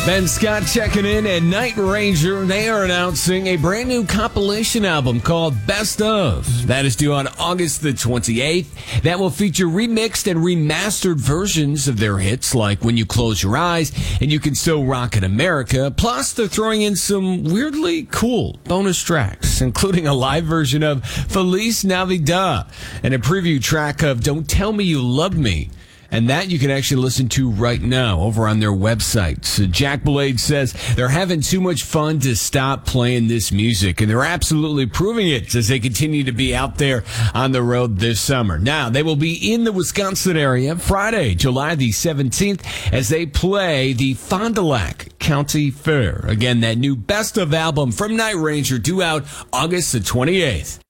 Ben Scott checking in, and Night Ranger, they are announcing a brand new compilation album called Best Of. That is due on August the 28th. That will feature remixed and remastered versions of their hits like When You Close Your Eyes and You Can Still Rock in America. Plus, they're throwing in some weirdly cool bonus tracks, including a live version of Feliz Navidad and a preview track of Don't Tell Me You Love Me. And that you can actually listen to right now over on their website. So Jack Blade says they're having too much fun to stop playing this music, and they're absolutely proving it as they continue to be out there on the road this summer. Now, they will be in the Wisconsin area Friday, July the 17th, as they play the Fond du Lac County Fair. Again, that new Best Of album from Night Ranger due out August the 28th.